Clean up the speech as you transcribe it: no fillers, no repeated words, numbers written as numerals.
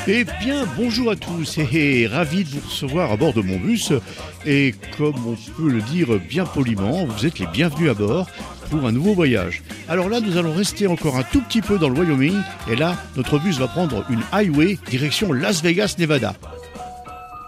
Eh bien, bonjour à tous et ravi de vous recevoir à bord de mon bus. Et comme on peut le dire bien poliment, vous êtes les bienvenus à bord pour un nouveau voyage. Alors là, nous allons rester encore un tout petit peu dans le Wyoming. Et là, notre bus va prendre une highway direction Las Vegas, Nevada.